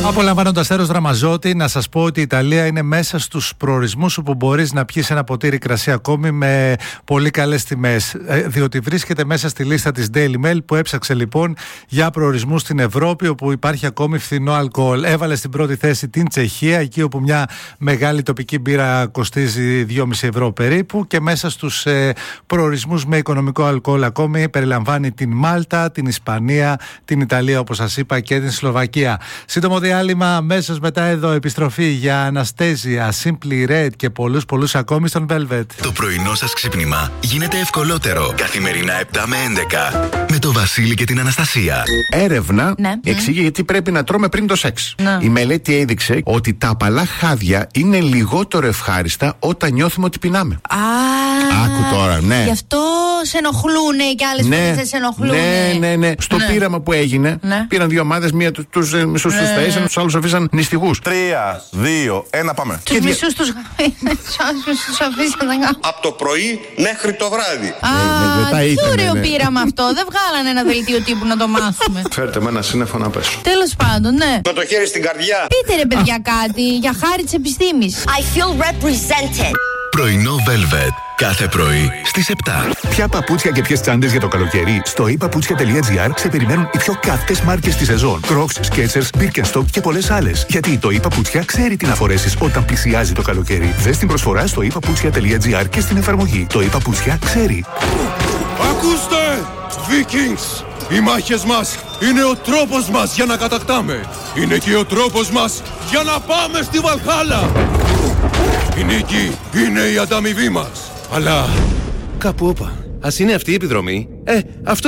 Απολαμβάνοντας Έρος Ραμαζότη, να σας πω ότι η Ιταλία είναι μέσα στους προορισμούς όπου μπορείς να πιεις ένα ποτήρι κρασί ακόμη με πολύ καλές τιμές. Διότι βρίσκεται μέσα στη λίστα της Daily Mail που έψαξε λοιπόν για προορισμούς στην Ευρώπη όπου υπάρχει ακόμη φθηνό αλκοόλ. Έβαλε στην πρώτη θέση την Τσεχία, εκεί όπου μια μεγάλη τοπική μπύρα κοστίζει 2,5 ευρώ περίπου, και μέσα στους προορισμούς με οικονομικό αλκοόλ ακόμη περιλαμβάνει την Μάλτα, την Ισπανία, την Ιταλία όπως σας είπα και την Σλοβακία. Σύντομο διάλειμμα, αμέσως μετά εδώ επιστροφή για Αναστέζια, Simply Red και πολλούς ακόμη στον Velvet. Το πρωινό σας ξύπνημα γίνεται ευκολότερο καθημερινά 7 με 11 με το Βασίλη και την Αναστασία. Έρευνα εξηγεί γιατί πρέπει να τρώμε πριν το σεξ. Η μελέτη έδειξε ότι τα απαλά χάδια είναι λιγότερο ευχάριστα όταν νιώθουμε ότι πεινάμε. Άκου τώρα, ναι. Γι' αυτό σε ενοχλούνε και άλλες φορές δεν σε ενοχλούνε. Ναι. Στο πείραμα που έγινε, πήραν δύο ομάδες, μία τους μισούς τους ταΐσαν, τους άλλους αφήσαν νηστικούς. 3, 2, 1, πάμε. Τους μισούς τους αφήσαν να κάνουν. Από το πρωί μέχρι το βράδυ. Τι ωραίο πείραμα αυτό. Δεν βγάλανε ένα δελτίο τύπου να το μάθουμε. Φέρτε με ένα σύννεφο να πέσω. Τέλος πάντων, ναι. Με το χέρι στην καρδιά. Πείτε ρε παιδιά κάτι για χάρη της επιστήμης. I feel represented. Πρωινό Velvet. Κάθε πρωί στις 7. Ποια παπούτσια και ποιες τσάντες για το καλοκαίρι? Στο ePaputsια.gr σε περιμένουν οι πιο καυτές μάρκες της σεζόν. Crocs, Skechers, Birkenstock και πολλές άλλες. Γιατί το ePaputsια ξέρει τι να φορέσεις όταν πλησιάζει το καλοκαίρι. Δες την προσφορά στο ePaputsya.gr και στην εφαρμογή. Το ePaputsια ξέρει. Ακούστε! Vikings! Οι μάχες μας είναι ο τρόπος μας για να κατακτάμε. Είναι και ο τρόπος μας για να πάμε στη Βαλχάλα. Η νίκη είναι η ανταμοιβή μας. Αλλά κάπου όπα. Ας είναι αυτή η επιδρομή. Αυτό